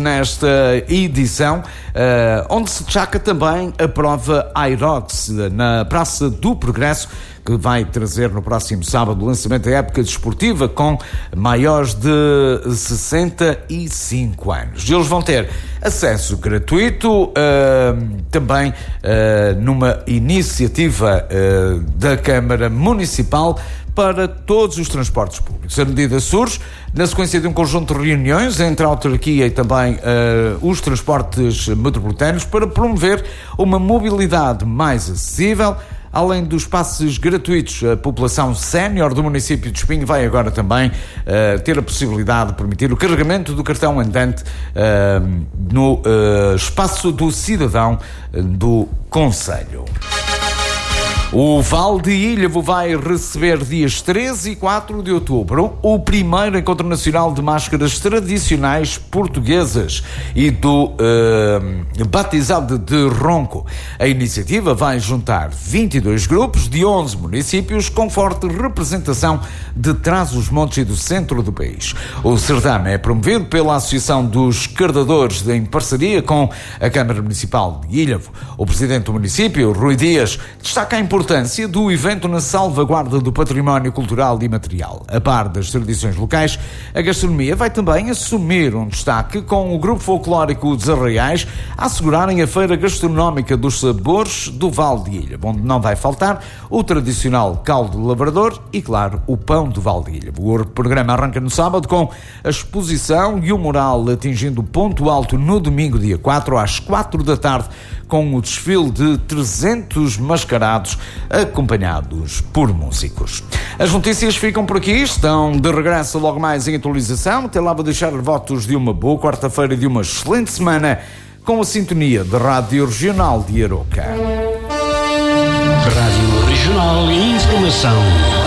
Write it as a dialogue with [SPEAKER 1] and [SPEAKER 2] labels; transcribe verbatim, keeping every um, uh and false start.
[SPEAKER 1] nesta edição, uh, onde se destaca também a prova Aerox na Praça do Progresso, que vai trazer no próximo sábado o lançamento da época desportiva com maiores de sessenta e cinco anos. Eles vão ter acesso gratuito, uh, também uh, numa iniciativa uh, da Câmara Municipal para todos os transportes públicos. A medida surge na sequência de um conjunto de reuniões entre a autarquia e também uh, os transportes metropolitanos para promover uma mobilidade mais acessível. Além dos passes gratuitos, a população sénior do município de Espinho vai agora também uh, ter a possibilidade de permitir o carregamento do cartão andante uh, no uh, espaço do cidadão uh, do concelho. O Val de Ilhavo vai receber dias treze e quatro de outubro o primeiro encontro nacional de máscaras tradicionais portuguesas e do uh, batizado de Ronco. A iniciativa vai juntar vinte e dois grupos de onze municípios com forte representação de Trás-os-Montes e do centro do país. O certame é promovido pela Associação dos Cardadores em parceria com a Câmara Municipal de Ilhavo. O presidente do município, Rui Dias, destaca a importância do evento na salvaguarda do património cultural e material. A par das tradições locais, a gastronomia vai também assumir um destaque com o grupo folclórico dos Arraiais a assegurarem a feira gastronómica dos sabores do Val de Ilhavo, onde não vai faltar o tradicional caldo de lavrador e, claro, o pão do Val de Ilhavo. O programa arranca no sábado com a exposição e o mural atingindo ponto alto no domingo, dia quatro, às quatro da tarde, com o desfile de trezentos mascarados acompanhados por músicos. As notícias ficam por aqui, estão de regresso logo mais em atualização. Até lá vou deixar votos de uma boa quarta-feira e de uma excelente semana com a sintonia da Rádio Regional de Aroca.
[SPEAKER 2] Rádio Regional e Informação.